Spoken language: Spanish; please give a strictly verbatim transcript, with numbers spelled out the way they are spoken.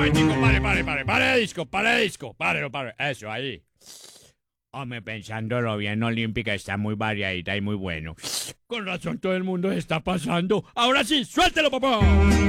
Ay, chico, pare, pare, pare, pare disco, pare disco, pare, pare, eso, ahí. Hombre, pensándolo bien, Olímpica está muy variadita y muy bueno. Con razón todo el mundo se está pasando. Ahora sí, suéltelo, papá.